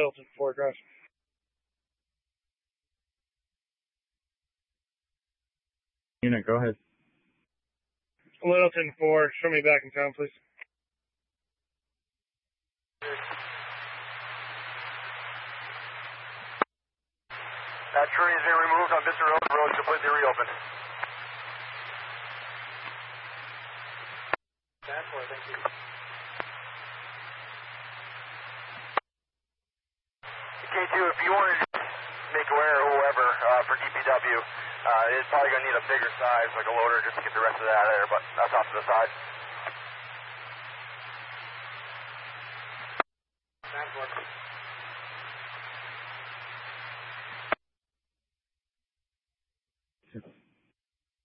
Littleton 4 across. Unit, go ahead. Littleton 4, show me back in town, please. That tree has been removed on Vista Road. The road is completely reopened. Thank you. K2, if you want to make aware of whoever for DPW, it's probably going to need a bigger size, like a loader, just to get the rest of that out of there, but that's off to the side.